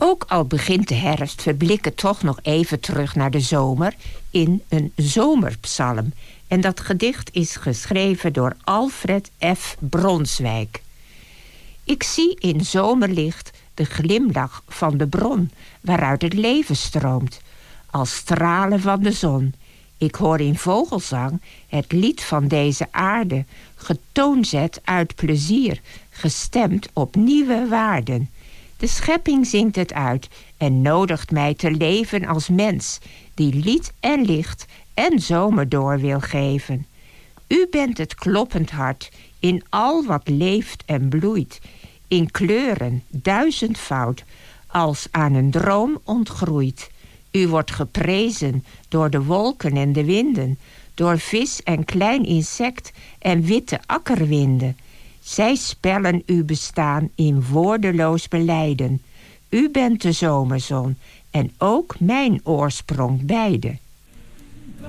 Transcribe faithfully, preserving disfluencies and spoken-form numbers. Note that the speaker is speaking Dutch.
Ook al begint de herfst, verblikken toch nog even terug naar de zomer in een zomerpsalm. En dat gedicht is geschreven door Alfred F. Bronswijk. Ik zie in zomerlicht de glimlach van de bron waaruit het leven stroomt, als stralen van de zon. Ik hoor in vogelzang het lied van deze aarde, getoonzet uit plezier, gestemd op nieuwe waarden. De schepping zingt het uit en nodigt mij te leven als mens, die lied en licht en zomer door wil geven. U bent het kloppend hart in al wat leeft en bloeit, in kleuren duizendvoud, als aan een droom ontgroeid. U wordt geprezen door de wolken en de winden, door vis en klein insect en witte akkerwinden. Zij spellen uw bestaan in woordeloos belijden. U bent de zomerzon en ook mijn oorsprong beide.